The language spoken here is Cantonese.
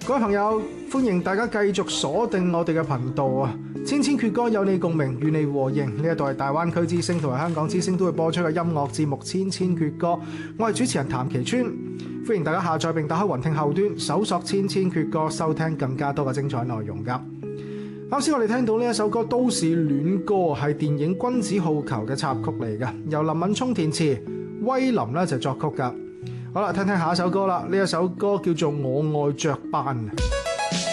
各位朋友，歡迎大家繼續鎖定我哋嘅頻道啊！千千闕歌有你共鳴，與你和應。呢一度係大灣區之聲同埋香港之聲都會播出嘅音樂節目《千千闕歌》，我係主持人譚其川，歡迎大家下載並打開雲聽後端，搜索千千闕歌，收聽更加多嘅精彩內容噶。啱先我哋聽到呢一首歌《都市戀歌》，係電影《君子好逑》嘅插曲嚟嘅，由林敏聰填詞，威林咧就作曲噶。好啦，聽聽下一首歌啦，呢一首歌叫做《我愛雀斑》。